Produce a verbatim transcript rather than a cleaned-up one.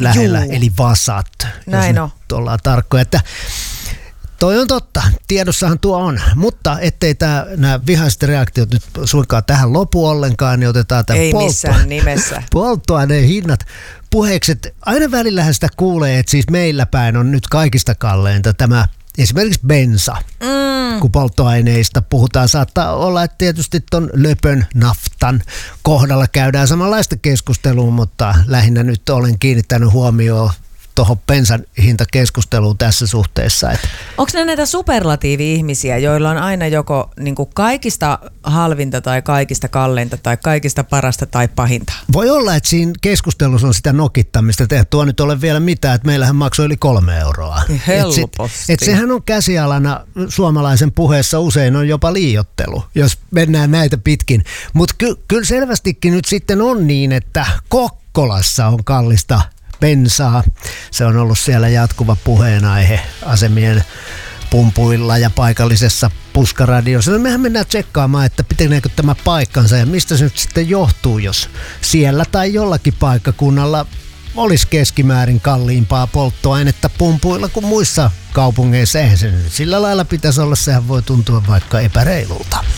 lähellä, Juu. eli Vasat. Näin on. Ollaan tarkkoja, että toi on totta, tiedossahan tuo on, mutta ettei tää, nämä vihaiset reaktiot nyt suinkaan tähän lopu ollenkaan, niin otetaan tämän Ei missään nimessä. polttoaineen hinnat puheeksi. Että aina välillähän sitä kuulee, että siis meillä päin on nyt kaikista kalleinta tämä esimerkiksi bensa. Mm. Kun polttoaineista puhutaan, saattaa olla, että tietysti ton löpön naftan kohdalla käydään samanlaista keskustelua, mutta lähinnä nyt olen kiinnittänyt huomioon tuohon bensan hintakeskusteluun tässä suhteessa. Että onko ne näitä superlatiivi-ihmisiä, joilla on aina joko niin kuin kaikista halvinta tai kaikista kalleinta tai kaikista parasta tai pahinta? Voi olla, että siinä keskustelussa on sitä nokittamista, että tuo nyt ole vielä mitään, että meillähän maksoi yli kolme euroa. Helposti. Et, et sehän on käsialana suomalaisen puheessa usein on jopa liioittelu, jos mennään näitä pitkin. Mutta ky, kyllä selvästikin nyt sitten on niin, että Kokkolassa on kallista bensaa. Se on ollut siellä jatkuva puheenaihe asemien pumpuilla ja paikallisessa puskaradiossa. No mehän mennään tsekkaamaan, että pitääkö tämä paikkansa ja mistä se nyt sitten johtuu, jos siellä tai jollakin paikkakunnalla olisi keskimäärin kalliimpaa polttoainetta pumpuilla kuin muissa kaupungeissa. Eihän se nyt sillä lailla pitäisi olla, sehän voi tuntua vaikka epäreilulta.